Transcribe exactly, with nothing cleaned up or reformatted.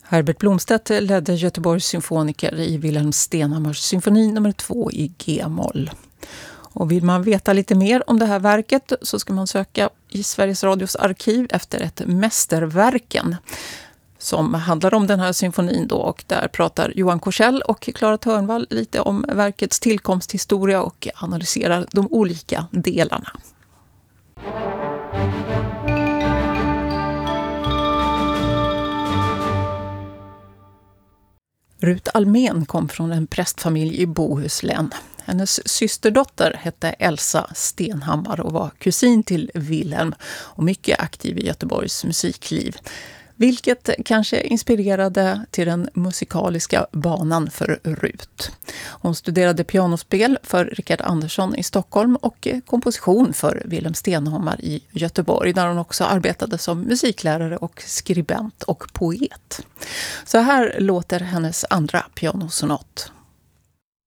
Herbert Blomstedt ledde Göteborgs symfoniker i Wilhelm Stenhammars symfoni nummer två i G-moll. Och vill man veta lite mer om det här verket så ska man söka i Sveriges Radios arkiv efter ett mästerverken som handlar om den här symfonin då, och där pratar Johan Korsell och Klara Törnvall lite om verkets tillkomsthistoria och analyserar de olika delarna. Rut Almén kom från en prästfamilj i Bohuslän. Hennes systerdotter hette Elsa Stenhammar och var kusin till Wilhelm och mycket aktiv i Göteborgs musikliv. Vilket kanske inspirerade till den musikaliska banan för Rut. Hon studerade pianospel för Rickard Andersson i Stockholm och komposition för Wilhelm Stenhammar i Göteborg, där hon också arbetade som musiklärare och skribent och poet. Så här låter hennes andra pianosonat.